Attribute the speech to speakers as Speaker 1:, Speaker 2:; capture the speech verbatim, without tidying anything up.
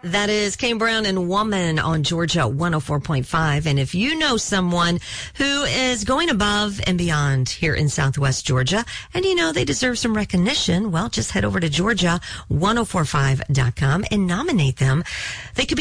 Speaker 1: That is Kane Brown and Woman on Georgia one oh four point five. And if you know someone who is going above and beyond here in Southwest Georgia, and you know they deserve some recognition, well, just head over to Georgia ten forty-five dot com and nominate them. They could be